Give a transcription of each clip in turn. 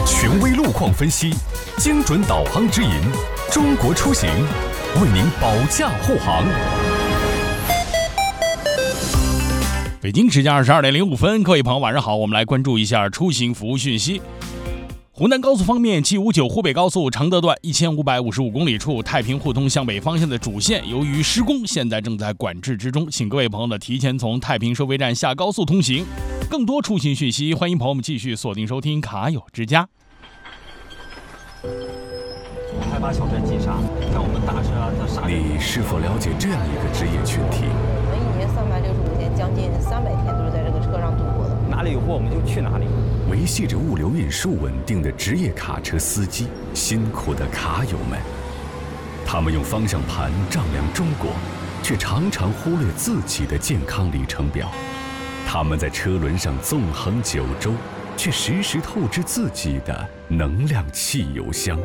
权威路况分析，精准导航指引，中国出行为您保驾护航。 北京时间22:05，各位朋友晚上好，我们来关注一下出行服务讯息。湖南高速方面，759湖北高速常德段1555公里处太平互通向北方向的主线，由于施工，现在正在管制之中，请各位朋友呢提前从太平收费站下高速通行。更多出行讯息，欢迎朋友们继续锁定收听卡友之家。 害怕小镇急刹，像我们大车啊，它刹。 你是否了解这样一个职业群体？ 我们一年365天，将近300天都是在这个车上度过的。 哪里有货我们就去哪里。 维系着物流运输稳定的职业卡车司机，辛苦的卡友们，他们用方向盘丈量中国，却常常忽略自己的健康里程表。他们在车轮上纵横9州，却时时透支自己的能量汽油箱。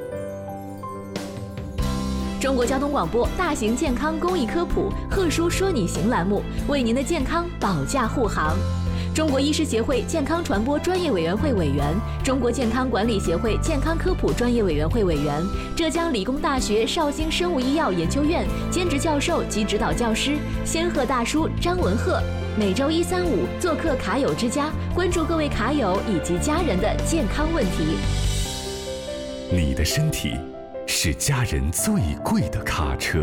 中国交通广播大型健康公益科普贺叔说你行栏目，为您的健康保驾护航。中国医师协会健康传播专业委员会委员，中国健康管理协会健康科普专业委员会委员，浙江理工大学绍兴生物医药研究院兼职教授及指导教师仙鹤大叔张文鹤，每周1、3、5做客卡友之家，关注各位卡友以及家人的健康问题。 你的身体是家人最贵的卡车。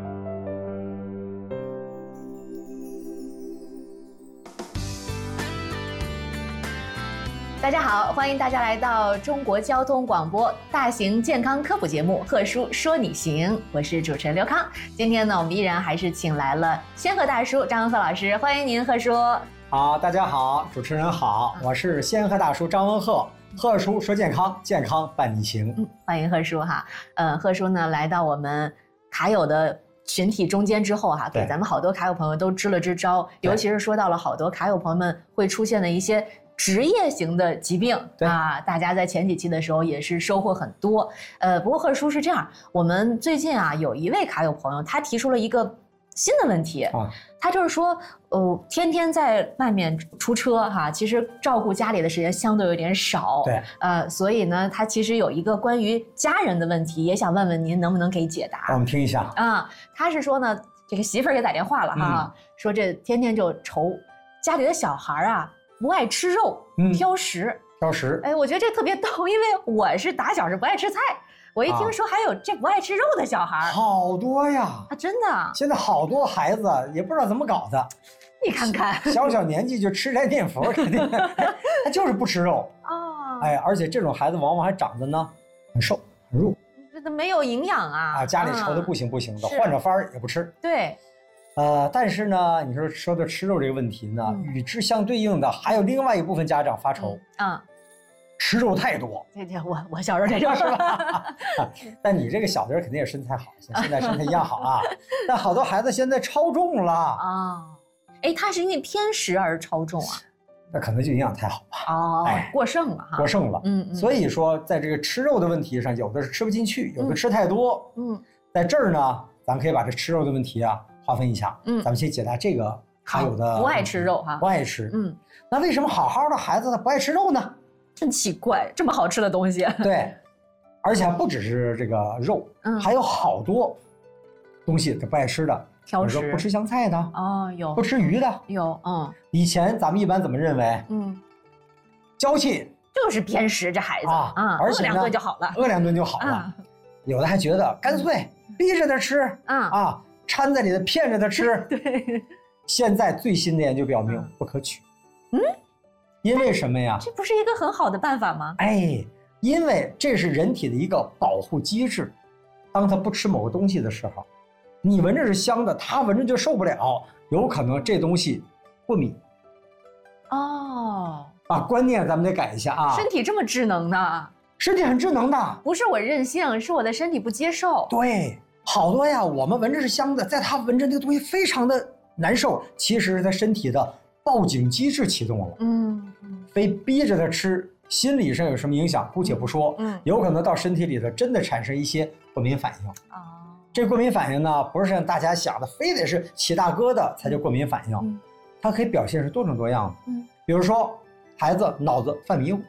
大家好，欢迎大家来到中国交通广播大型健康科普节目《贺叔说你行》，我是主持人刘康。今天呢，我们依然还是请来了仙鹤大叔张文鹤老师，欢迎您，贺叔。 好，大家好，主持人好，我是仙鹤大叔张文鹤。贺叔说健康，健康伴你行。 欢迎贺叔哈。贺叔呢来到我们卡友的群体中间之后哈，给咱们好多卡友朋友都支了支招，尤其是说到了好多卡友朋友们会出现的一些职业型的疾病啊，大家在前几期的时候也是收获很多。不过贺叔是这样，我们最近啊有一位卡友朋友，他提出了一个新的问题，他就是说，天天在外面出车哈，其实照顾家里的时间相对有点少， 对， 所以呢，他其实有一个关于家人的问题，也想问问您能不能给解答。 让我们听一下啊，他是说呢，这个媳妇儿也打电话了哈，说这天天就愁家里的小孩啊不爱吃肉，挑食。哎，我觉得这特别逗，因为我是打小是不爱吃菜。我一听说还有这不爱吃肉的小孩， 好多呀！ 真的， 现在好多孩子也不知道怎么搞的， 你看看， 小年纪就吃来念佛，肯定他就是不吃肉啊！哎，而且这种孩子往往还长得呢很瘦很弱， 这没有营养啊！ 家里愁的不行的，换着法儿也不吃。 对， 但是呢，你说的吃肉这个问题呢，与之相对应的还有另外一部分家长发愁吃肉太多， 对，我小时候这就是吧。 但你这个小的人肯定也身材好，像现在身材一样好啊。但好多孩子现在超重了啊！ 哎，他是因为偏食而超重啊？ 那可能就营养太好吧。 过剩了哈。 过剩了，所以说在这个吃肉的问题上，有的是吃不进去，有的吃太多。在这儿呢，咱可以把这吃肉的问题啊划分一下。咱们先解答这个还有的不爱吃肉哈， 不爱吃。那为什么好好的孩子他不爱吃肉呢？ 真奇怪，这么好吃的东西。 对，而且还不只是这个肉，还有好多东西他不爱吃的， 挑食， 不吃香菜的有， 不吃鱼的有， 以前咱们一般怎么认为？娇气就是偏食，这孩子而且饿2顿就好了， 饿2顿就好了。有的还觉得干脆逼着他吃掺在里头骗着他吃。 对， 现在最新的研究表明不可取。因为什么呀？ 这不是一个很好的办法吗？ 因为这是人体的一个保护机制。当他不吃某个东西的时候，你闻着是香的，他闻着就受不了，有可能这东西过敏。观念咱们得改一下啊！ 身体这么智能的， 身体很智能的， 不是我任性，是我的身体不接受。 对，好多呀，我们闻着是香的，在他闻着那个东西非常的难受，其实是他身体的报警机制启动了。非逼着他吃，心理上有什么影响姑且不说，有可能到身体里头真的产生一些过敏反应。这过敏反应呢，不是像大家想的非得是起大疙瘩才叫过敏反应，它可以表现是多种多样的。比如说孩子脑子犯迷糊，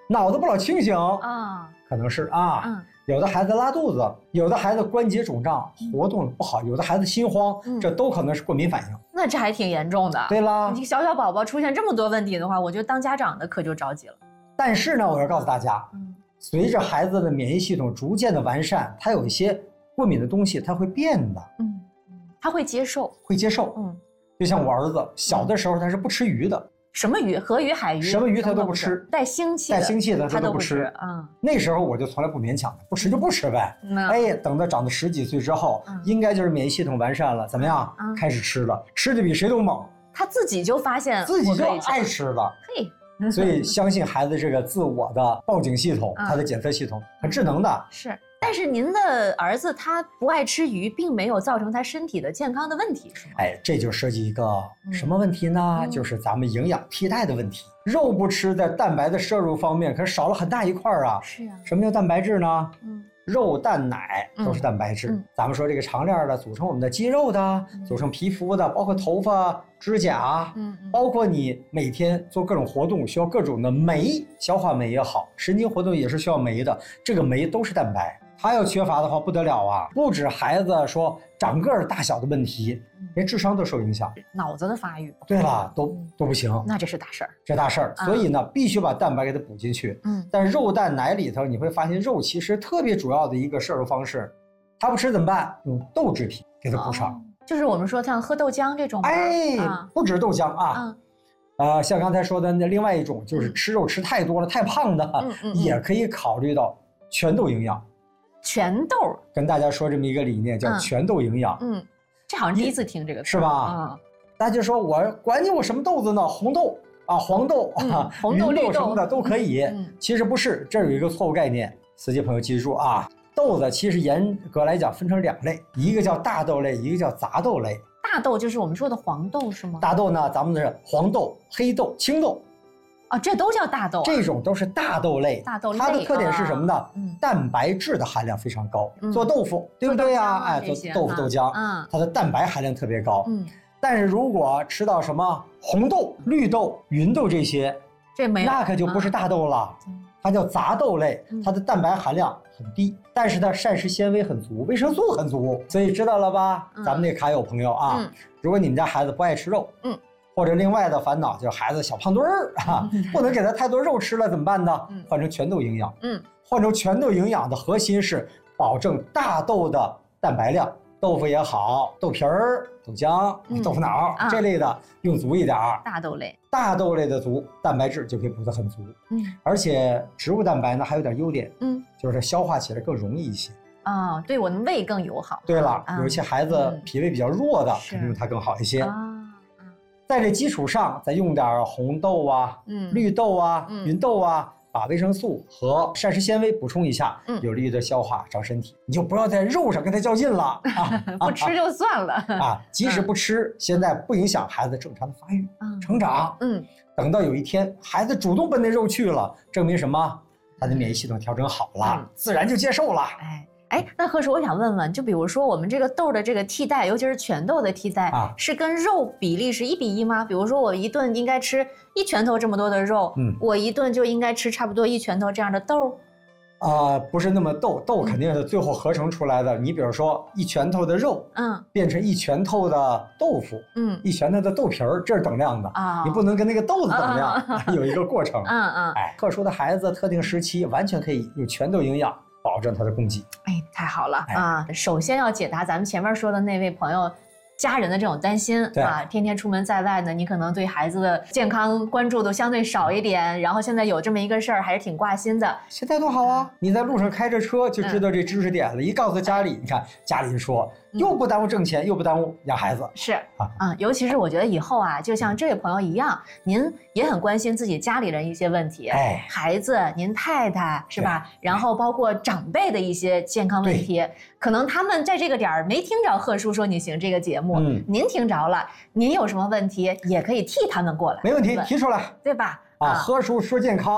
脑子不老清醒啊，可能是啊。有的孩子拉肚子，有的孩子关节肿胀，活动不好，有的孩子心慌，这都可能是过敏反应。 那这还挺严重的。 对啦， 你小宝宝出现这么多问题的话，我觉得当家长的可就着急了。 但是呢，我要告诉大家，随着孩子的免疫系统逐渐的完善，他有一些过敏的东西他会变的。 他会接受。 就像我儿子小的时候他是不吃鱼的。 什么鱼？河鱼、海鱼， 什么鱼他都不吃， 带腥气的他都不吃。那时候我就从来不勉强他，不吃就不吃呗。哎，等他长到10几岁之后，应该就是免疫系统完善了，怎么样？开始吃了，吃的比谁都猛。 他自己就发现自己就爱吃了。 嘿， 所以相信孩子这个自我的报警系统，他的检测系统很智能的。 是。但是您的儿子他不爱吃鱼，并没有造成他身体的健康的问题，是吗？ 哎，这就涉及一个什么问题呢？就是咱们营养替代的问题。肉不吃，在蛋白的摄入方面可是少了很大一块啊。 是啊。 什么叫蛋白质呢？肉、蛋、奶都是蛋白质。咱们说这个长链的组成我们的肌肉的，组成皮肤的，包括头发、指甲，包括你每天做各种活动需要各种的酶，消化酶也好，神经活动也是需要酶的，这个酶都是蛋白。他要缺乏的话不得了啊！不止孩子说长个儿大小的问题，连智商都受影响， 脑子的发育。 对了，都不行。 那这是大事儿， 这大事儿。所以呢，必须把蛋白给它补进去。但肉、蛋、奶里头，你会发现肉其实特别主要的一个摄入方式，他不吃怎么办？用豆制品给它补上。 就是我们说像喝豆浆这种。 哎，不止豆浆啊。像刚才说的那另外一种，就是吃肉吃太多了、太胖的，也可以考虑到全豆营养。 全豆， 跟大家说这么一个理念，叫全豆营养。 这好像第一次听这个词， 是吧？大家说我管你我什么豆子呢？红豆啊，黄豆啊， 红豆、绿豆什么的都可以。其实不是，这有一个错误概念，司机朋友记住啊，豆子其实严格来讲分成2类，一个叫大豆类，一个叫杂豆类。 大豆就是我们说的黄豆是吗？ 大豆呢，咱们的是黄豆、黑豆、青豆。 这都叫大豆。 这种都是大豆类。 大豆类它的特点是什么呢？蛋白质的含量非常高。做豆腐，对不对呀？哎，做豆腐、豆浆，它的蛋白含量特别高。但是如果吃到什么红豆、绿豆、芸豆这些，那可就不是大豆了，它叫杂豆类，它的蛋白含量很低，但是它膳食纤维很足，维生素很足。所以知道了吧？咱们那卡友朋友啊，如果你们家孩子不爱吃肉，或者另外的烦恼就是孩子小胖墩儿啊，不能给他太多肉吃了怎么办呢？换成全豆营养。换成全豆营养的核心是保证大豆的蛋白量，豆腐也好，豆皮儿、豆浆、豆腐脑这类的用足一点儿。大豆类的足，蛋白质就可以补得很足。而且植物蛋白呢还有点优点，就是消化起来更容易一些。 对我的胃更友好。 对了，有一些孩子脾胃比较弱的，肯定用它更好一些。在这基础上，再用点红豆啊、绿豆啊、芸豆啊，把维生素和膳食纤维补充一下，有利于的消化、长身体。你就不要在肉上跟他较劲了不吃就算了即使不吃，现在不影响孩子正常的发育、成长。等到有一天孩子主动奔那肉去了，证明什么？他的免疫系统调整好了，自然就接受了。 那贺叔，我想问问，就比如说我们这个豆的这个替代，尤其是全豆的替代，是跟肉比例是1比1吗？比如说我一顿应该吃1拳头这么多的肉，我一顿就应该吃差不多1拳头这样的豆？ 不是那么豆肯定是最后合成出来的。你比如说1拳头的肉，变成1拳头的豆腐，1拳头的豆皮儿，这是等量的你不能跟那个豆子等量，有一个过程。特殊的孩子特定时期完全可以有全豆营养。保证它的供给。 太好了首先要解答咱们前面说的那位朋友家人的这种担心天天出门在外呢，你可能对孩子的健康关注都相对少一点，然后现在有这么一个事儿还是挺挂心的。 现在多好啊，你在路上开着车就知道这知识点了，一告诉家里，你看家里说又不耽误挣钱，又不耽误养孩子。 是尤其是我觉得以后就像这位朋友一样，您也很关心自己家里人一些问题，孩子、您太太是吧？然后包括长辈的一些健康问题，可能他们在这个点儿没听着贺叔说你行这个节目，您听着了，您有什么问题也可以替他们过来， 没问题，提出来， 对吧？ 贺叔说健康，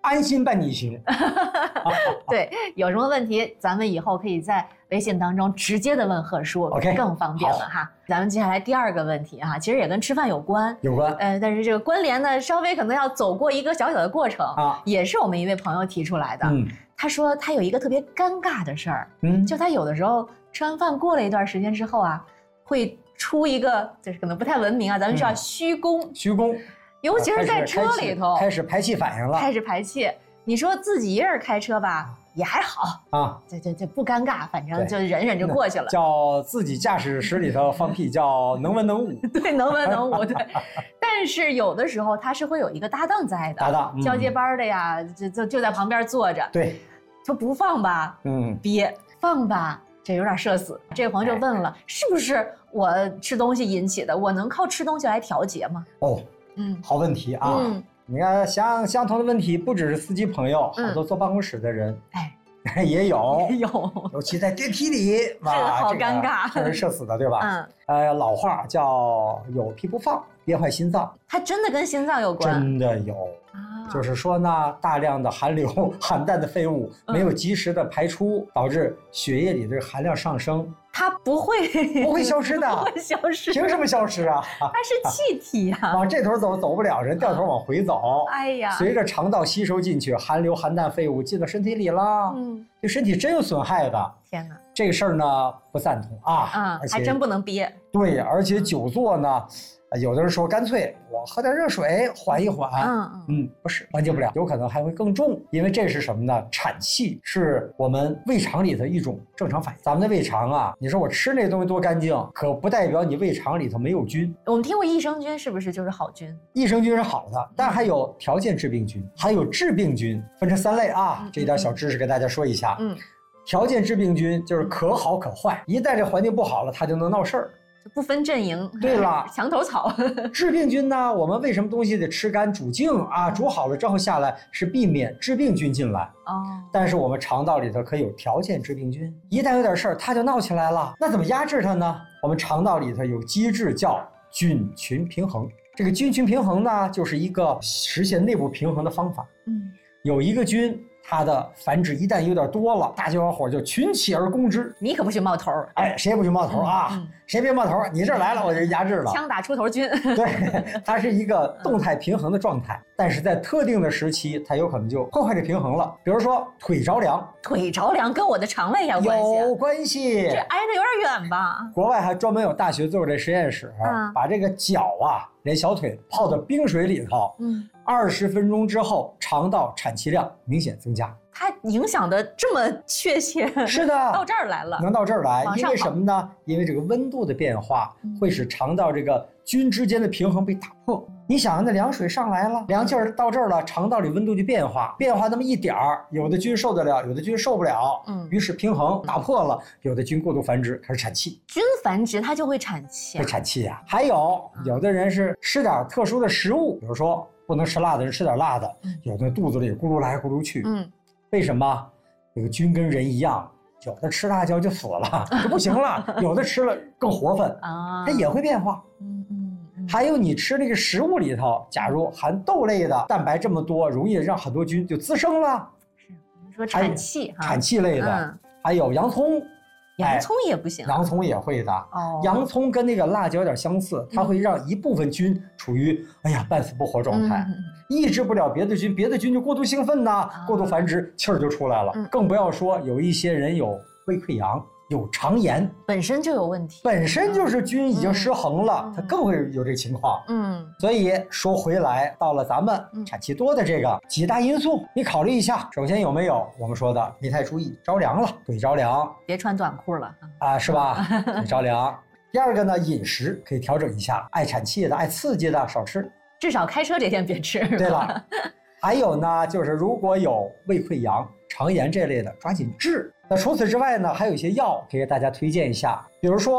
安心办逆行。 对，有什么问题，咱们以后可以在微信当中直接的问贺叔 OK， 更方便了哈。咱们接下来第二个问题哈，其实也跟吃饭有关，但是这个关联呢，稍微可能要走过一个小小的过程啊，也是我们一位朋友提出来的。他说他有一个特别尴尬的事儿，就他有的时候吃完饭过了一段时间之后啊，会出一个就是可能不太文明啊，咱们说虚功，尤其是在车里头开始排气反应了， 开始排气。你说自己一人开车吧，也还好啊，这不尴尬，反正就忍忍就过去了。 叫自己驾驶室里头放屁，叫能文能武。 对，能文能武。对，但是有的时候他是会有一个搭档在的，搭档交接班的呀，就在旁边坐着。 对， 说不放吧，憋；放吧，这有点社死。这个朋友就问了，是不是我吃东西引起的？我能靠吃东西来调节吗？ 好问题啊。你看，相同的问题，不只是司机朋友，好多坐办公室的人，也有，尤其在电梯里， 哇，这个好尴尬， 让人社死的，对吧？老话叫有屁不放，憋坏心脏。 它真的跟心脏有关？ 真的有。就是说呢，大量的含硫、含氮的废物没有及时的排出，导致血液里的含量上升。 它不会消失的， 不会消失， 凭什么消失啊？ 它是气体啊， 往这头走不了，人掉头往回走。 哎呀， 随着肠道吸收进去，含硫含氮废物进到身体里了，对身体真有损害的。 天哪， 这个事儿呢不赞同啊， 还真不能憋。 对，而且久坐呢。有的人说干脆我喝点热水缓一缓，不是缓解不了，有可能还会更重，因为这是什么呢？产气是我们胃肠里的一种正常反应。咱们的胃肠啊，你说我吃那东西多干净，可不代表你胃肠里头没有菌。 我们听过益生菌，是不是就是好菌？ 益生菌是好的，但还有条件致病菌，还有致病菌，分成3类啊。这点小知识跟大家说一下。条件致病菌就是可好可坏，一旦这环境不好了，它就能闹事儿。 不分阵营， 对了， 墙头草。 致病菌呢，我们为什么东西得吃干煮净啊？煮好了之后下来是避免致病菌进来。但是我们肠道里头可有条件致病菌，一旦有点事儿，它就闹起来了。那怎么压制它呢？我们肠道里头有机制叫菌群平衡。这个菌群平衡呢，就是一个实现内部平衡的方法。有一个菌。它的繁殖一旦有点多了，大家伙就群起而攻之。 你可不许冒头， 谁也不许冒头啊！谁别冒头，你这儿来了我就压制了。 枪打出头军。 对，它是一个动态平衡的状态，但是在特定的时期，它有可能就破坏这平衡了。比如说腿着凉， 腿着凉跟我的肠胃有关系？ 有关系。 这挨得有点远吧？ 国外还专门有大学做这实验室，把这个脚啊，连小腿泡到冰水里头，20分钟之后，肠道产气量明显增加。 它影响的这么确切， 是的， 到这儿来了， 能到这儿来，因为什么呢？因为这个温度的变化会使肠道这个菌之间的平衡被打破。你想，那凉水上来了，凉气儿到这儿了，肠道里温度就变化那么一点儿，有的菌受得了，有的菌受不了，于是平衡打破了，有的菌过度繁殖开始产气。 菌繁殖它就会产气， 会产气啊。还有的人是吃点特殊的食物，比如说不能吃辣的人吃点辣的，有的肚子里咕噜来咕噜去，为什么？这个菌跟人一样，有的吃辣椒就死了，就不行了；有的吃了更活分啊，它也会变化。还有你吃那个食物里头，假如含豆类的蛋白这么多，容易让很多菌就滋生了。 是，你说产气产气类的，还有洋葱。 洋葱也不行， 洋葱也会的。洋葱跟那个辣椒有点相似，它会让一部分菌处于半死不活状态，抑制不了别的菌，别的菌就过度兴奋呐，过度繁殖，气儿就出来了。更不要说有一些人有胃溃疡，有肠炎， 本身就有问题， 本身就是菌已经失衡了，它更会有这个情况。所以说回来，到了咱们产气多的这个几大因素，你考虑一下。首先有没有我们说的没太注意着凉了，腿着凉， 别穿短裤了啊，是吧？腿着凉。第二个呢，饮食可以调整一下，爱产气的、爱刺激的少吃， 至少开车这天别吃。 对了，还有呢，就是如果有胃溃疡、肠炎这类的，抓紧治。那除此之外呢，还有一些药可以给大家推荐一下，比如说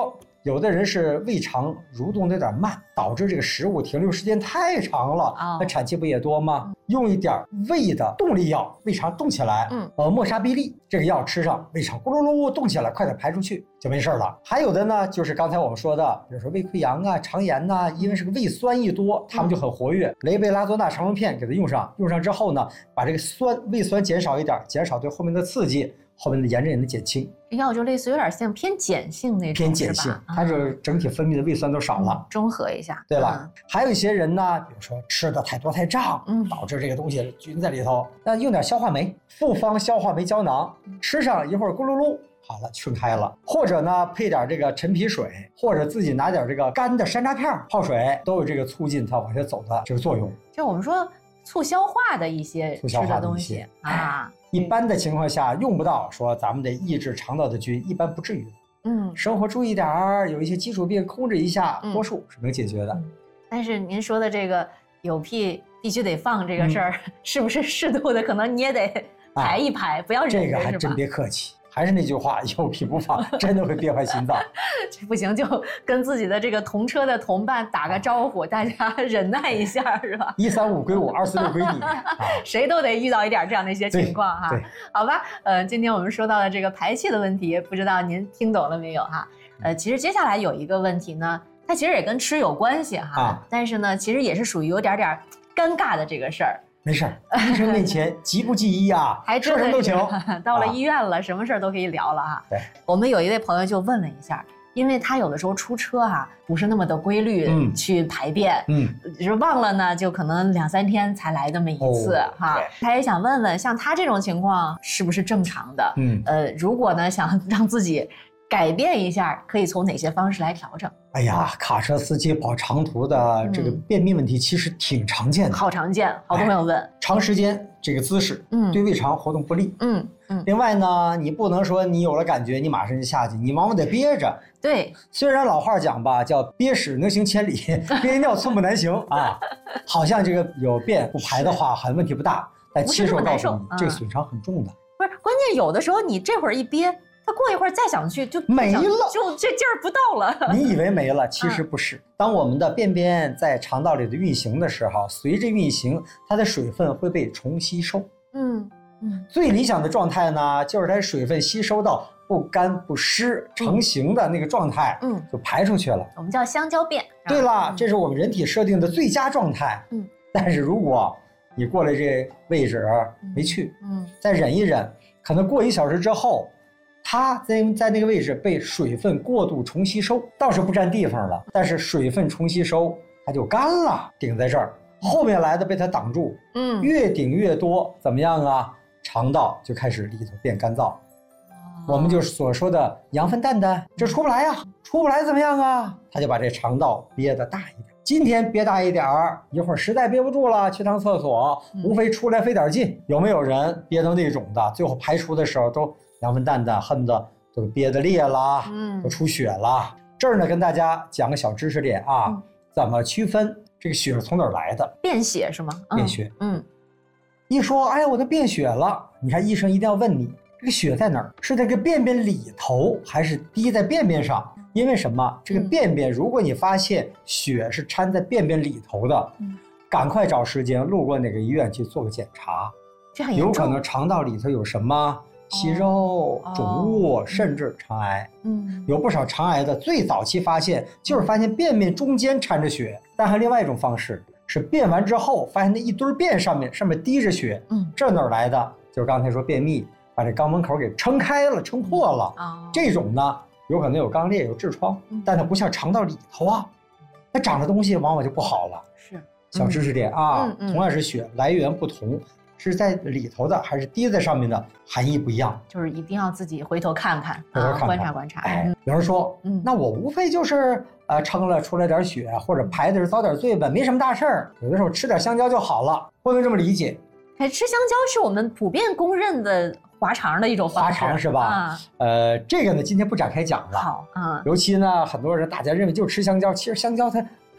有的人是胃肠蠕动的有点慢，导致这个食物停留时间太长了，那产气不也多吗？用一点胃的动力药，胃肠动起来，莫沙必利这个药吃上，胃肠咕噜噜动起来，快点排出去就没事了。还有的呢，就是刚才我们说的，比如说胃溃疡啊、肠炎呐，因为是个胃酸一多，他们就很活跃。雷贝拉唑钠肠溶片给它用上之后呢，把这个胃酸减少一点，减少对后面的刺激，后面的炎症也能减轻。 这药就类似有点像偏碱性那种， 偏碱性，它是整体分泌的胃酸都少了， 中和一下， 对吧？还有一些人呢，比如说吃的太多太胀，导致这个东西菌在里头，那用点消化酶，复方消化酶胶囊，吃上一会儿咕噜噜。好了，顺开了，或者呢配点这个陈皮水，或者自己拿点这个干的山楂片泡水，都有这个促进它往下走的这个作用。 就我们说促消化的一些吃的东西啊。 一般的情况下用不到，说咱们得抑制肠道的菌，一般不至于的。生活注意点儿，有一些基础病控制一下，多数是能解决的。 但是您说的这个有屁必须得放这个事儿，是不是适度的？可能你也得排一排，不要忍着， 这个还真别客气。还是那句话，有屁不放，真的会憋坏心脏。 这不行，就跟自己的这个同车的同伴打个招呼，大家忍耐一下，是吧 ？135归我，246归你， 谁都得遇到一点这样的一些情况哈。好吧，今天我们说到了这个排气的问题，不知道您听懂了没有哈？其实接下来有一个问题呢，它其实也跟吃有关系哈，但是呢，其实也是属于有点尴尬的这个事儿。 没事儿，医生面前急不济医啊， 还说什么都行。 到了医院了，什么事儿都可以聊了哈。 对， 我们有一位朋友就问了一下，因为他有的时候出车哈，不是那么的规律去排便，就是忘了呢，就可能2、3天才来这么一次哈。他也想问问，像他这种情况是不是正常的？如果呢想让自己改变一下，可以从哪些方式来调整？ 哎呀，卡车司机跑长途的这个便秘问题其实挺常见的， 好常见，好多朋友问。 长时间这个姿势，对胃肠活动不利。另外呢，你不能说你有了感觉你马上就下去，你往往得憋着。 对， 虽然老话讲吧，叫憋屎能行千里，憋尿寸步难行啊，好像这个有便不排的话，好像问题不大，但其实我告诉你，这个损伤很重的。 不是，关键有的时候你这会儿一憋。他过一会儿再想去就没了， 就这劲儿不到了。 你以为没了，其实不是。当我们的便便在肠道里的运行的时候，随着运行，它的水分会被重吸收。最理想的状态呢，就是它水分吸收到不干不湿成型的那个状态，就排出去了。 我们叫香蕉便。 对了，这是我们人体设定的最佳状态。但是如果你过了这位置没去，再忍一忍，可能过1小时之后。它在那个位置被水分过度重吸收，倒是不占地方了，但是水分重吸收它就干了，顶在这儿，后面来的被它挡住，越顶越多，怎么样啊？肠道就开始里头变干燥，我们就是所说的羊粪蛋蛋，这出不来呀，出不来怎么样啊？它就把这肠道憋得大一点。今天憋大一点儿，一会儿实在憋不住了，去趟厕所，无非出来费点劲。有没有人憋到那种的，最后排出的时候都羊粪蛋蛋恨不得都憋得裂了，都出血了。这儿呢，跟大家讲个小知识点啊，怎么区分这个血是从哪儿来的？ 便血是吗？ 便血。一说，哎呀，我都便血了，你看医生一定要问你，这个血在哪儿？是那个便便里头，还是滴在便便上？因为什么？这个便便，如果你发现血是掺在便便里头的，赶快找时间路过哪个医院去做个检查， 这很严重， 有可能肠道里头有什么息肉、肿物，甚至肠癌。有不少肠癌的最早期发现就是发现便便中间掺着血，但还有另外一种方式是便完之后发现那一堆便上面滴着血，这哪儿来的？就是刚才说便秘，把这肛门口给撑开了、撑破了。这种呢，有可能有肛裂、有痔疮，但它不像肠道里头啊，那长的东西往往就不好了。 是小知识点啊，同样是血，来源不同。是在里头的还是滴在上面的，含义不一样， 就是一定要自己回头看看，观察观察。有人说，那我无非就是撑了出来点血，或者排的是遭点罪吧，没什么大事儿，有的时候吃点香蕉就好了，不能这么理解。 吃香蕉是我们普遍公认的滑肠的一种方式， 滑肠是吧？这个呢今天不展开讲了。 好， 尤其呢很多人大家认为就吃香蕉，其实香蕉它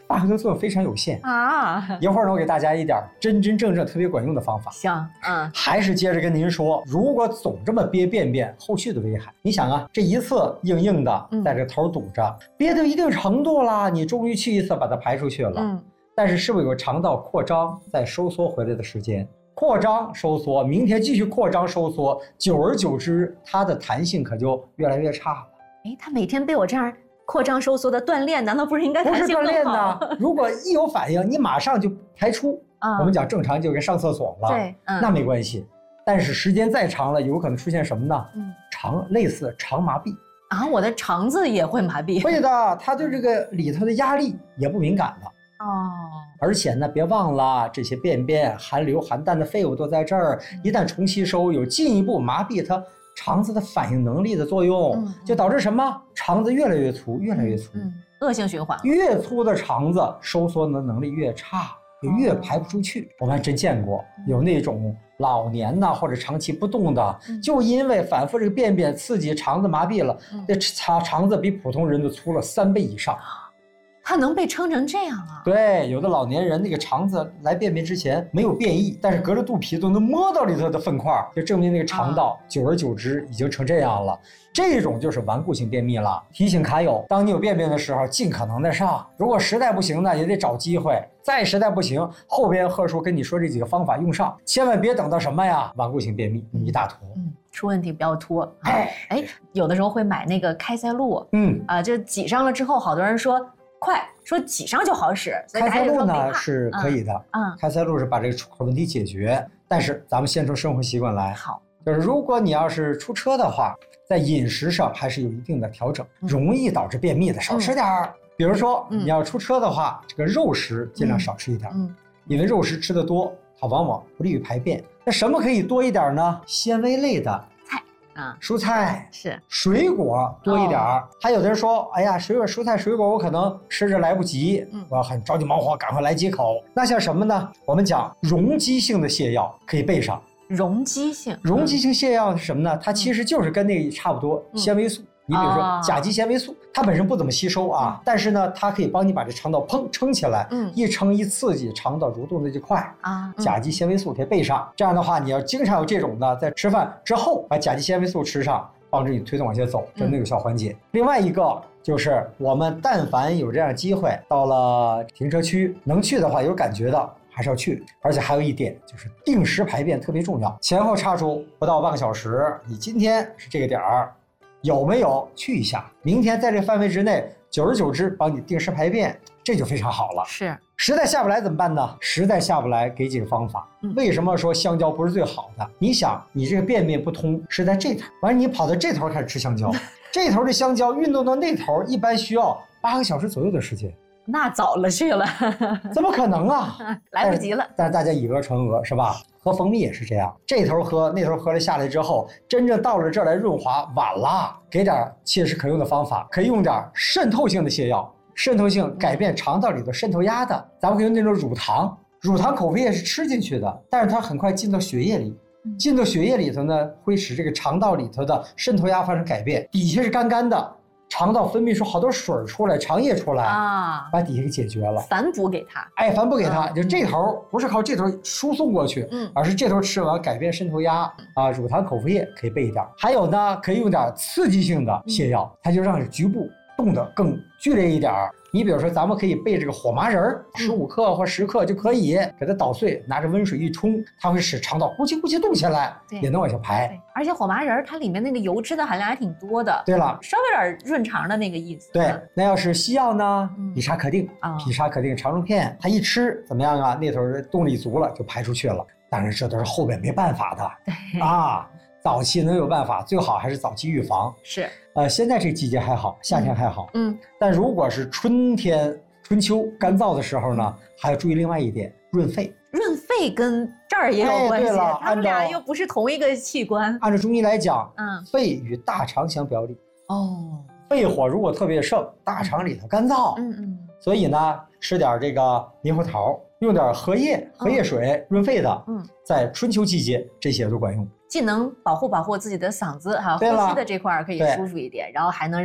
发挥的作用非常有限啊。 一会儿呢，我给大家一点真正特别管用的方法。 行， 还是接着跟您说，如果总这么憋便便，后续的危害，你想啊，这一次硬的，在这头堵着，憋到一定程度了，你终于去一次把它排出去了，但是是不是有肠道扩张再收缩回来的时间？扩张收缩，明天继续扩张收缩，久而久之，它的弹性可就越来越差了。 哎，它每天被我这样扩张收缩的锻炼，难道不是应该弹性不是锻炼更好？ 呢？如果一有反应，你马上就排出。我们讲正常就跟上厕所了， 对， 那没关系。但是时间再长了，有可能出现什么呢？类似肠麻痹啊，我的肠子也会麻痹。 会的，它对这个里头的压力也不敏感了。而且呢，别忘了这些便便含硫含氮的废物都在这儿，一旦重吸收，有进一步麻痹它肠子的反应能力的作用，就导致什么？肠子越来越粗，越来越粗， 恶性循环。 越粗的肠子收缩的能力越差，就越排不出去。我们还真见过有那种老年的或者长期不动的，就因为反复这个便便刺激肠子麻痹了，这肠子比普通人的粗了3倍以上。 它能被撑成这样啊？ 对，有的老年人那个肠子来便便之前没有变异，但是隔着肚皮都能摸到里头的粪块，就证明那个肠道久而久之已经成这样了。这种就是顽固性便秘了。提醒卡友，当你有便便的时候，尽可能的上。如果实在不行呢，也得找机会。再实在不行，后边贺叔跟你说这几个方法用上，千万别等到什么呀，顽固性便秘那么一大坨。 出问题不要拖。有的时候会买那个开塞露，就挤上了之后，好多人说。快说挤上就好使， 开塞露呢是可以的，开塞露是把这个出口问题解决，但是咱们先从生活习惯来。 好， 就是如果你要是出车的话，在饮食上还是有一定的调整，容易导致便秘的少吃点儿。比如说你要出车的话，这个肉食尽量少吃一点，因为肉食吃得多，它往往不利于排便。那什么可以多一点呢？纤维类的。蔬菜是水果多一点还有的人说，哎呀，蔬菜水果我可能吃着来不及，我要很着急忙慌，赶快来几口。那像什么呢？我们讲溶剂性的泻药可以备上。 溶剂性泻药是什么呢？它其实就是跟那个差不多，纤维素。你比如说甲基纤维素，它本身不怎么吸收啊，但是呢，它可以帮你把这肠道撑起来，一撑一刺激，肠道蠕动的就快啊。甲基纤维素可以备上，这样的话，你要经常有这种的，在吃饭之后把甲基纤维素吃上，帮助你推动往前走，真的有效缓解。另外一个就是我们但凡有这样机会到了停车区，能去的话，有感觉的还是要去。而且还有一点就是定时排便特别重要，前后差出不到半个小时，你今天是这个点儿。有没有去一下？明天在这范围之内，久而久之帮你定时排便，这就非常好了。 是， 实在下不来怎么办呢？实在下不来，给几个方法。为什么说香蕉不是最好的？你想，你这个便便不通是在这头，完了你跑到这头开始吃香蕉，这头的香蕉运动到那头，一般需要8个小时左右的时间。 那早了去了， 怎么可能啊？ 来不及了。 但是大家以讹传讹是吧？喝蜂蜜也是这样，这头喝那头喝了下来之后，真正到了这儿来润滑晚了。给点切实可用的方法，可以用点渗透性的泻药，渗透性改变肠道里头渗透压的。咱们可以用那种乳糖口服液是吃进去的，但是它很快进到血液里。进到血液里头呢，会使这个肠道里头的渗透压发生改变，底下是干干的。肠道分泌出好多水出来，肠液出来啊，把底下给解决了， 反哺给他。 反哺给他，就这头不是靠这头输送过去，而是这头吃完改变渗透压啊。乳糖口服液可以备一点，还有呢，可以用点刺激性的泻药，它就让局部动得更剧烈一点。你比如说，咱们可以备这个火麻仁，15克或10克就可以，给它捣碎，拿着温水一冲，它会使肠道咕叽咕叽动起来，也能往下排。 而且火麻仁它里面那个油脂的含量还挺多的。 对了， 稍微有点润肠的那个意思。 对，那要是西药呢？吡沙可定肠溶片，它一吃怎么样啊？那头动力足了，就排出去了。当然，这都是后边没办法的。对啊。早期能有办法，最好还是早期预防。 是， 现在这个季节还好，夏天还好，但如果是春秋干燥的时候呢，还要注意另外一点，润肺。润肺跟这儿也有关系， 对了， 他们俩又不是同一个器官。 按照中医来讲，肺与大肠相表里。肺火如果特别盛，大肠里头干燥，所以呢，吃点这个猕猴桃，用点荷叶水润肺的，在春秋季节这些都管用。 既能保护自己的嗓子哈，呼吸的这块可以舒服一点，然后还能让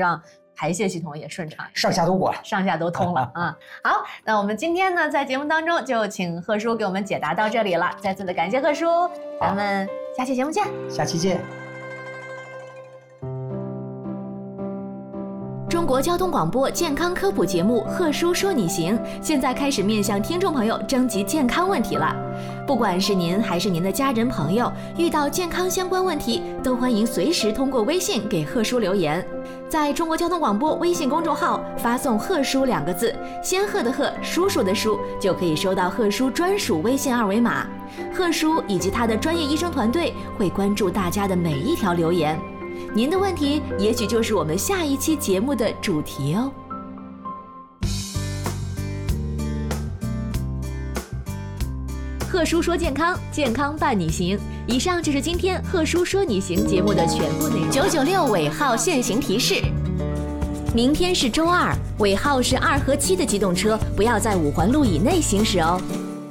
排泄系统也顺畅， 上下都管， 上下都通了啊。好，那我们今天呢，在节目当中就请贺叔给我们解答到这里了，再次的感谢贺叔，咱们下期节目见， 下期见。 中国交通广播健康科普节目《贺叔说你行》现在开始面向听众朋友征集健康问题了。不管是您还是您的家人朋友，遇到健康相关问题，都欢迎随时通过微信给贺叔留言。在中国交通广播微信公众号发送“贺叔”2个字，仙鹤的鹤，叔叔的叔，就可以收到贺叔专属微信2维码。贺叔以及他的专业医生团队会关注大家的每一条留言。您的问题也许就是我们下一期节目的主题哦。贺叔说健康，健康伴你行。以上就是今天贺叔说你行节目的全部内容。996尾号限行提示：明天是周2，尾号是2和7的机动车不要在5环路以内行驶哦。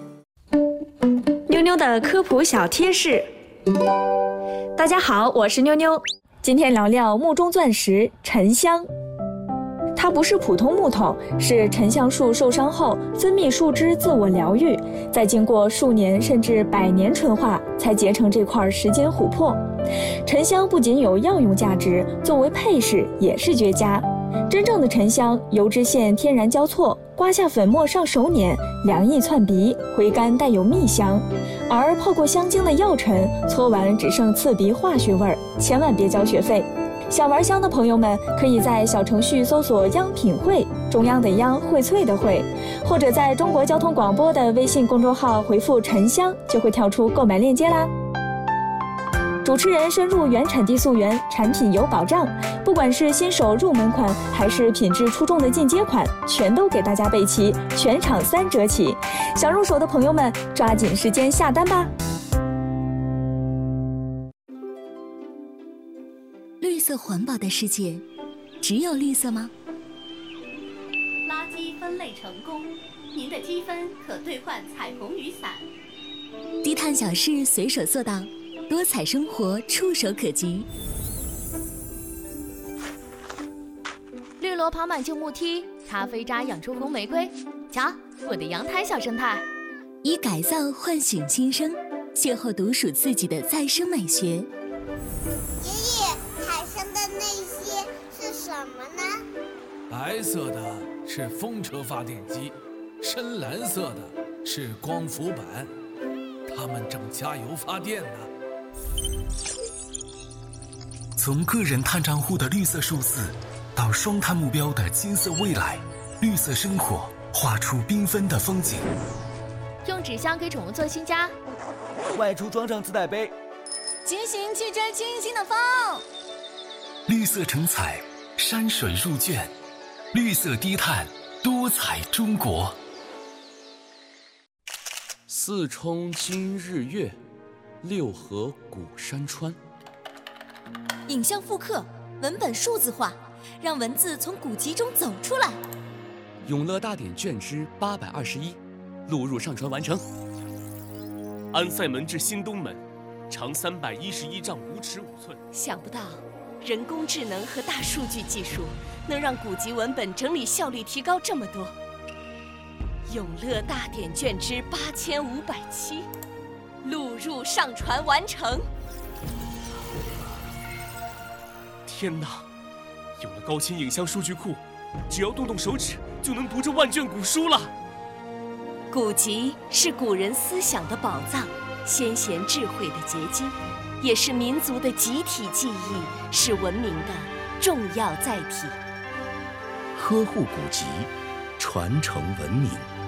妞妞的科普小贴士。大家好，我是妞妞。今天聊聊木中钻石沉香。它不是普通木头，是沉香树受伤后分泌树脂自我疗愈，再经过数年甚至100年纯化，才结成这块时间琥珀。沉香不仅有药用价值，作为配饰也是绝佳。真正的沉香，油脂线天然交错，刮下粉末上手捻，凉意窜鼻，回甘带有蜜香。而泡过香精的药尘，搓完只剩刺鼻化学味儿，千万别交学费。想玩香的朋友们，可以在小程序搜索“央品汇”，中央的央，荟萃的荟，或者在中国交通广播的微信公众号回复“沉香”，就会跳出购买链接啦。主持人深入原产地溯源，产品有保障，不管是新手入门款，还是品质出众的进阶款，全都给大家备齐，全场3折起。想入手的朋友们，抓紧时间下单吧。 绿色环保的世界，只有绿色吗？ 垃圾分类成功，您的积分可兑换彩虹雨伞。 低碳小事随手做到，多彩生活触手可及。 绿萝跑满旧木梯，咖啡渣养出红玫瑰。瞧，我的阳台小生态。 以改造唤醒新生，邂逅独属自己的再生美学。 爷爷，海上的那些是什么呢？ 白色的是风车发电机，深蓝色的是光伏板，它们正加油发电呢。 从个人碳账户的绿色数字，到双碳目标的金色未来，绿色生活画出缤纷的风景。 用纸箱给宠物做新家， 外出装上自带杯， 骑行去追清新的风。 绿色成彩，山水入卷，绿色低碳，多彩中国。 四冲今日月，六合古山川。 影像复刻，文本数字化，让文字从古籍中走出来。 永乐大典卷之821，录入上传完成。 安塞门至新东门，长311丈5尺5寸。 想不到，人工智能和大数据技术能让古籍文本整理效率提高这么多。永乐大典卷之8507，录入上传完成。 天哪！有了高清影像数据库，只要动动手指就能读这万卷古书了。 古籍是古人思想的宝藏，先贤智慧的结晶，也是民族的集体记忆，是文明的重要载体。 呵护古籍，传承文明。